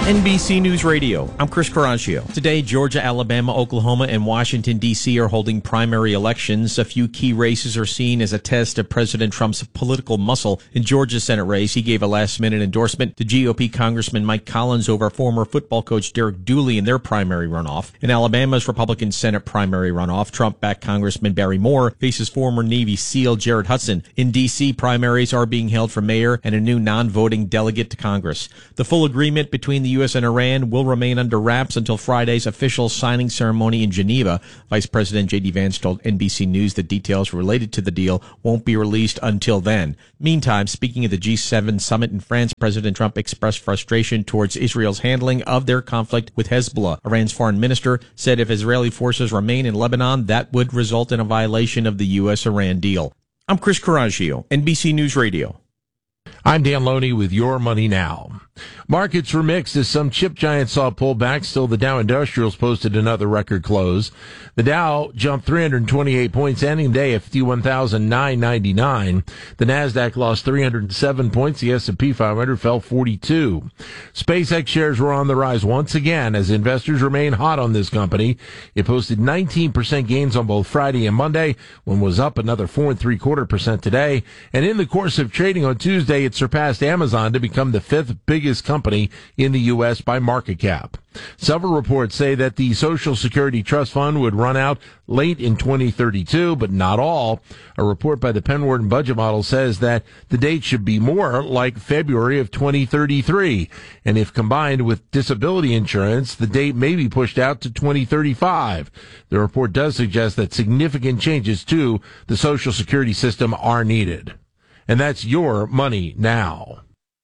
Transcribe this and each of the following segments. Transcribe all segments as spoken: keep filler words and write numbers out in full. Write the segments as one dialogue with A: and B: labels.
A: N B C News Radio, I'm Chris Caraccio. Today, Georgia, Alabama, Oklahoma, and Washington, D C are holding primary elections. A few key races are seen as a test of President Trump's political muscle. In Georgia's Senate race, he gave a last-minute endorsement to G O P Congressman Mike Collins over former football coach Derek Dooley in their primary runoff. In Alabama's Republican Senate primary runoff, Trump-backed Congressman Barry Moore faces former Navy SEAL Jared Hudson. In D C, primaries are being held for mayor and a new non-voting delegate to Congress. The full agreement between the U S and Iran will remain under wraps until Friday's official signing ceremony in Geneva. Vice President J D Vance told N B C News that details related to the deal won't be released until then. Meantime, speaking at the G seven summit in France, President Trump expressed frustration towards Israel's handling of their conflict with Hezbollah. Iran's foreign minister said if Israeli forces remain in Lebanon, that would result in a violation of the U S Iran deal. I'm Chris Caraccio, N B C News Radio.
B: I'm Dan Loney with Your Money Now. Markets were mixed as some chip giants saw pullbacks. Still, the Dow Industrials posted another record close. The Dow jumped three hundred twenty-eight points, ending the day at fifty-one thousand nine hundred ninety-nine. The Nasdaq lost three hundred seven points. The S and P five hundred fell forty-two. SpaceX shares were on the rise once again as investors remain hot on this company. It posted nineteen percent gains on both Friday and Monday, when was up another four and three quarter percent today. And in the course of trading on Tuesday, it surpassed Amazon to become the fifth biggest company in the U S by market cap. Several reports say that the Social Security Trust Fund would run out late in twenty thirty-two, but not all. A report by the Penn-Wharton Budget Model says that the date should be more like February of twenty thirty-three. And if combined with disability insurance, the date may be pushed out to twenty thirty-five. The report does suggest that significant changes to the Social Security system are needed. And that's Your Money Now.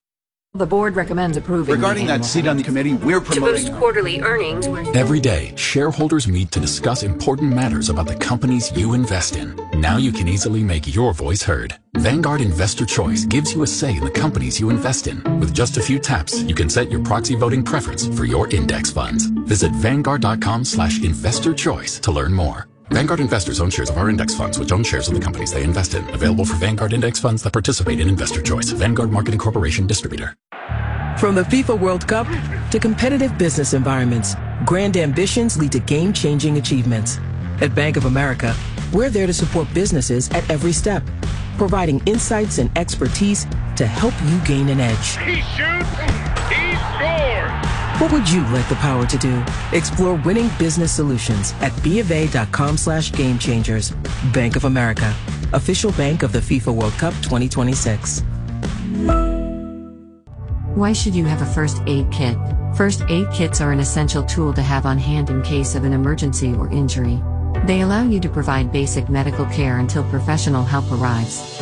C: The board recommends approving.
D: Regarding that seat on the committee, we're promoting.
C: To boost quarterly earnings.
E: Every day, shareholders meet to discuss important matters about the companies you invest in. Now you can easily make your voice heard. Vanguard Investor Choice gives you a say in the companies you invest in. With just a few taps, you can set your proxy voting preference for your index funds. Visit Vanguard.com slash investor choice to learn more. Vanguard investors own shares of our index funds, which own shares of the companies they invest in. Available for Vanguard index funds that participate in Investor Choice. Vanguard Marketing Corporation distributor.
F: From the FIFA World Cup to competitive business environments, grand ambitions lead to game-changing achievements. At Bank of America, we're there to support businesses at every step, providing insights and expertise to help you gain an edge.
G: He shoots, he scores!
F: What would you like the power to do? Explore winning business solutions at BofA.com slash game changers. Bank of America, official bank of the FIFA World Cup twenty twenty-six.
H: Why should you have a first aid kit? First aid kits are an essential tool to have on hand in case of an emergency or injury. They allow you to provide basic medical care until professional help arrives.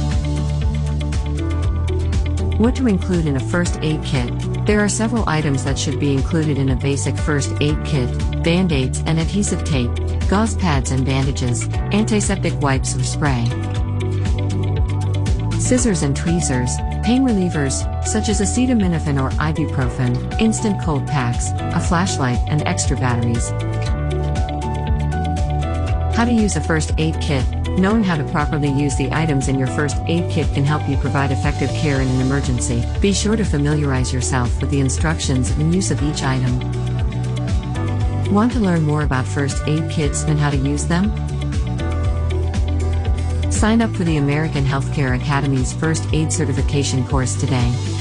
H: What to include in a first aid kit? There are several items that should be included in a basic first aid kit: Band-Aids and adhesive tape, gauze pads and bandages, antiseptic wipes or spray, scissors and tweezers, pain relievers, such as acetaminophen or ibuprofen, instant cold packs, a flashlight, and extra batteries. How to use a first aid kit. Knowing how to properly use the items in your first aid kit can help you provide effective care in an emergency. Be sure to familiarize yourself with the instructions and use of each item. Want to learn more about first aid kits and how to use them? Sign up for the American Healthcare Academy's First Aid Certification course today.